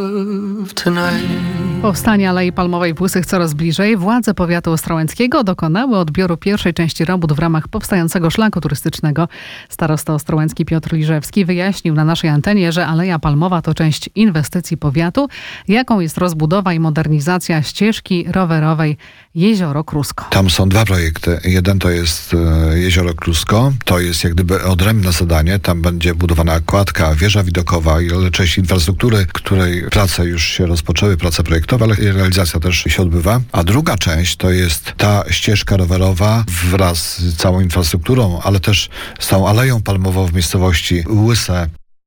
Powstanie Alei Palmowej w Łysych coraz bliżej. Władze powiatu ostrołęckiego dokonały odbioru pierwszej części robót w ramach powstającego szlaku turystycznego. Starosta ostrołęcki Piotr Liżewski wyjaśnił na naszej antenie, że Aleja Palmowa to część inwestycji powiatu, jaką jest rozbudowa i modernizacja ścieżki rowerowej Jezioro Krusko. Tam są dwa projekty. Jeden to jest Jezioro Krusko. To jest jak gdyby odrębne zadanie. Tam będzie budowana kładka, wieża widokowa i część infrastruktury, której prace już się rozpoczęły, prace projektowe, ale realizacja też się odbywa. A druga część to jest ta ścieżka rowerowa wraz z całą infrastrukturą, ale też z tą Aleją Palmową w miejscowości Łyse.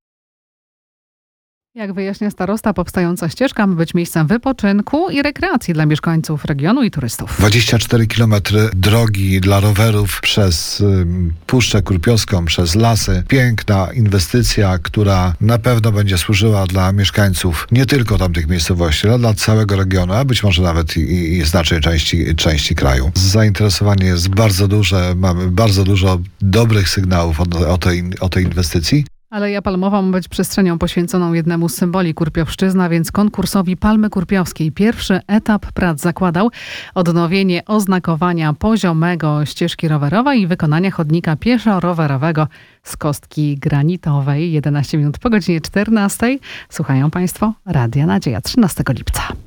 Jak wyjaśnia starosta, powstająca ścieżka ma być miejscem wypoczynku i rekreacji dla mieszkańców regionu i turystów. 24 km drogi dla rowerów przez Puszczę Kurpiowską, przez lasy. Piękna inwestycja, która na pewno będzie służyła dla mieszkańców nie tylko tamtych miejscowości, ale dla całego regionu, a być może nawet i znacznej części kraju. Zainteresowanie jest bardzo duże, mamy bardzo dużo dobrych sygnałów o tej inwestycji. Aleja Palmowa ma być przestrzenią poświęconą jednemu z symboli Kurpiowszczyzna, więc konkursowi Palmy Kurpiowskiej. Pierwszy etap prac zakładał odnowienie oznakowania poziomego ścieżki rowerowej i wykonania chodnika pieszo-rowerowego z kostki granitowej. 11 minut po godzinie 14. Słuchają Państwo Radia Nadzieja 13 lipca.